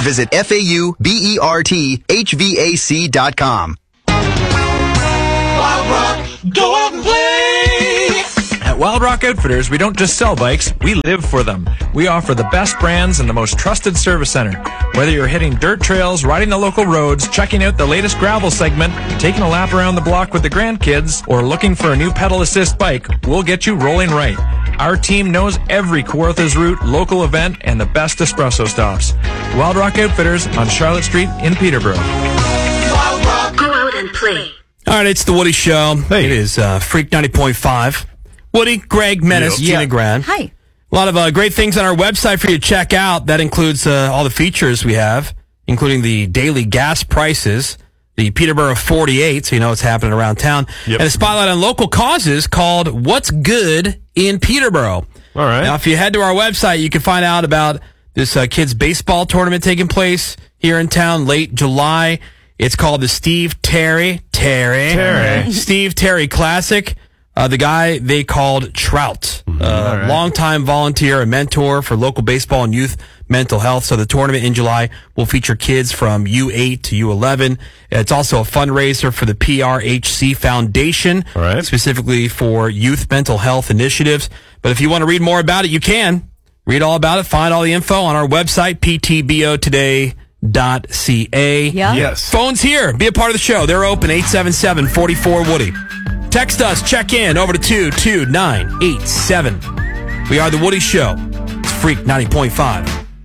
visit FAUBERTHVAC.com. Wild Rock, go out and play! At Wild Rock Outfitters, we don't just sell bikes, we live for them. We offer the best brands and the most trusted service center. Whether you're hitting dirt trails, riding the local roads, checking out the latest gravel segment, taking a lap around the block with the grandkids, or looking for a new pedal assist bike, we'll get you rolling right. Our team knows every Kawarthas route, local event, and the best espresso stops. Wild Rock Outfitters on Charlotte Street in Peterborough. Wild Rock, Go out and play. All right, it's the Woody Show. Hey. It is Freak 90.5. Woody, Greg, Menace, Gina Grant. Hi. A lot of great things on our website for you to check out. That includes all the features we have, including the daily gas prices, the Peterborough 48, so you know what's happening around town, and a spotlight on local causes called What's Good in Peterborough. All right. Now, if you head to our website, you can find out about this kids' baseball tournament taking place here in town late July. It's called the Steve Terry Classic. The guy they called Trout, longtime volunteer, a mentor for local baseball and youth mental health. So the tournament in July will feature kids from U8 to U11. It's also a fundraiser for the PRHC Foundation, specifically for youth mental health initiatives. But if you want to read more about it, you can. Read all about it. Find all the info on our website, ptbotoday.ca. Yeah. Yes. Phones here. Be a part of the show. They're open, 877-44-WOODY. Text us. Check in over to 22987. We are The Woody Show. It's Freak 90.5.